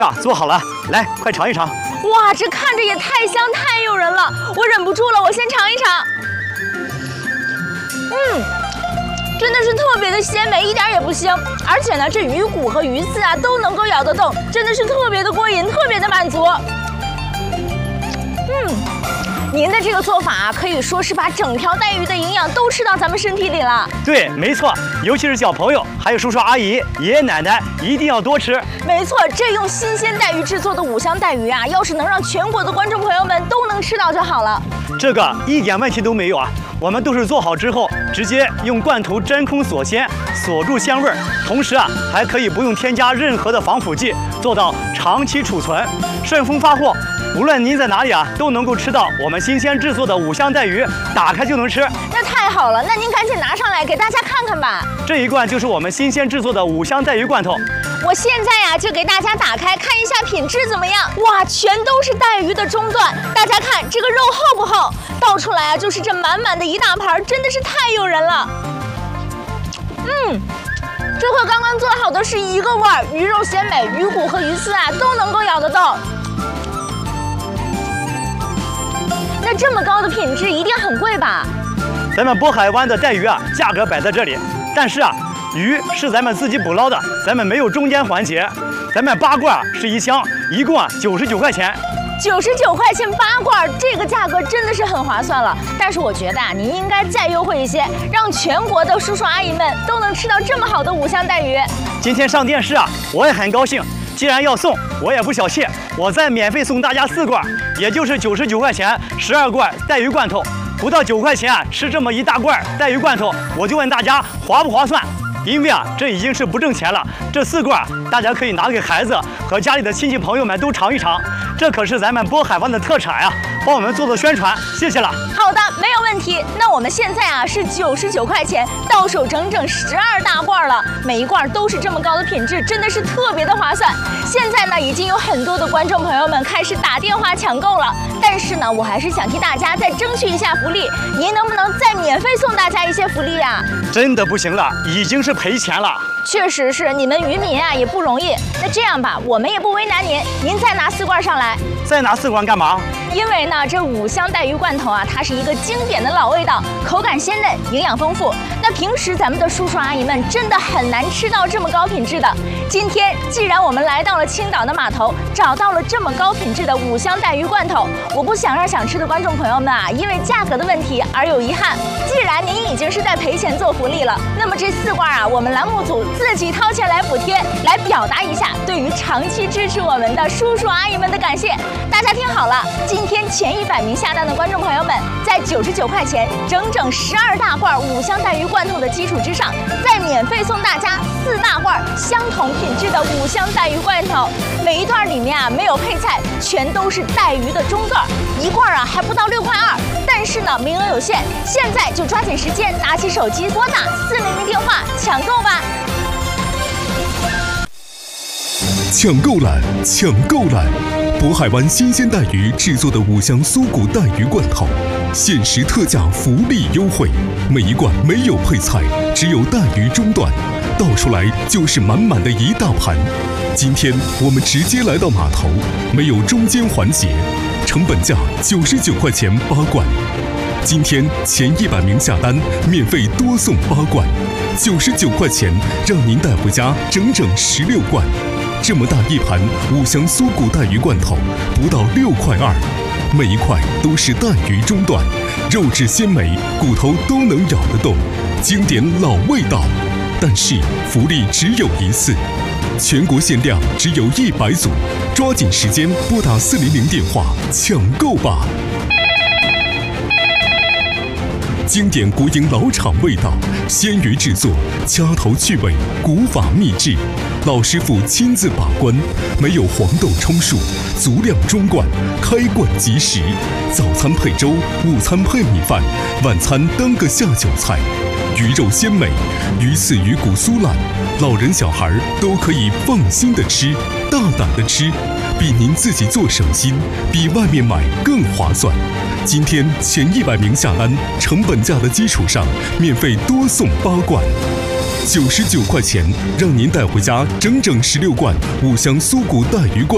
啊，做好了，来，快尝一尝。 哇，这看着也太香太诱人了，我忍不住了，我先尝一尝。真的是特别的鲜美，一点也不腥，而且呢，这鱼骨和鱼刺啊都能够咬得动，真的是特别的过瘾，特别的满足。您的这个做法啊，可以说是把整条带鱼的营养都吃到咱们身体里了。 对，没错，尤其是小朋友，还有叔叔阿姨、爷爷奶奶，一定要多吃。 没错，这用新鲜带鱼制作的五香带鱼啊，要是能让全国的观众朋友们都能吃到就好了。 这个一点问题都没有啊！我们都是做好之后，直接用罐头真空锁鲜，锁住香味儿，同时啊，还可以不用添加任何的防腐剂，做到长期储存、顺丰发货。无论您在哪里啊，都能够吃到我们新鲜制作的五香带鱼，打开就能吃。 那太好了，那您赶紧拿上来给大家看看吧。 这一罐就是我们新鲜制作的五香带鱼罐头。 我现在呀就给大家打开看一下品质怎么样。哇，全都是带鱼的中段，大家看这个肉厚不厚？倒出来啊就是这满满的一大盘，真的是太诱人了。这和刚刚做好的是一个味儿，鱼肉鲜美，鱼骨和鱼刺啊都能够咬得动。那这么高的品质一定很贵吧？ 咱们渤海湾的带鱼啊，价格摆在这里，但是啊，鱼是咱们自己捕捞的，咱们没有中间环节。咱们8罐是1箱，一共99块钱。 99块钱8罐，这个价格真的是很划算了。但是我觉得啊，您应该再优惠一些，让全国的叔叔阿姨们都能吃到这么好的五香带鱼。 今天上电视啊，我也很高兴。既然要送，我也不小气，我再免费送大家4罐，也就是99块钱12罐带鱼罐头。不到9块钱啊，吃这么一大罐带鱼罐头，我就问大家划不划算？因为啊，这已经是不挣钱了。这4罐大家可以拿给孩子和家里的亲戚朋友们都尝一尝，这可是咱们渤海湾的特产呀，帮我们做宣传，谢谢了。 好的，没有问题。那我们现在啊是99块钱，到手整整12大罐了，每一罐都是这么高的品质，真的是特别的划算。现在呢，已经有很多的观众朋友们开始打电话抢购了，但是呢，我还是想替大家再争取一下福利，您能不能再免费送大家一些福利呀？ 真的不行了，已经是赔钱了。 确实是，你们渔民啊也不容易。那这样吧，我们也不为难您，您再拿4罐上来。 再拿4罐干嘛？ 因为呢，这五香带鱼罐头啊，它是一个经典的老味道，口感鲜嫩，营养丰富。那平时咱们的叔叔阿姨们真的很难吃到这么高品质的。今天既然我们来到了青岛的码头，找到了这么高品质的五香带鱼罐头，我不想让想吃的观众朋友们啊，因为价格的问题而有遗憾。既然您已经是在赔钱做福利了，那么这4罐啊，我们栏目组自己掏钱来补贴，来表达一下对于长期支持我们的叔叔阿姨们的感谢。大家听好了，今天前100名下单的观众朋友们，在99块钱整整12大罐五香带鱼罐头的基础之上，再免费送大家4大罐相同品质的五香带鱼罐头。每一段里面啊没有配菜，全都是带鱼的中段，一罐啊还不到6块2。但是呢，名额有限，现在就抓紧时间，拿起手机拨打400电话抢购吧。 抢购来，抢购来！渤海湾新鲜带鱼制作的五香酥骨带鱼罐头，限时特价福利优惠，每一罐没有配菜，只有带鱼中段，倒出来就是满满的一大盘。今天我们直接来到码头，没有中间环节，成本价99块钱8罐。今天前100名下单，免费多送8罐，99块钱让您带回家整整16罐。这么大一盘五香酥骨带鱼罐头，不到6块2，每一块都是带鱼中段，肉质鲜美，骨头都能咬得动，经典老味道。但是福利只有一次，全国限量只有100组，抓紧时间拨打400电话抢购吧。经典国营老厂味道，鲜鱼制作，掐头去尾，古法秘制，老师傅亲自把关，没有黄豆充数，足量装罐，开罐即食。早餐配粥，午餐配米饭，晚餐当个下酒菜。鱼肉鲜美，鱼刺鱼骨酥烂，老人小孩都可以放心的吃，大胆的吃，比您自己做省心，比外面买更划算。今天前100名下单，成本价的基础上，免费多送8罐，99块钱让您带回家整整16罐五香酥骨带鱼罐。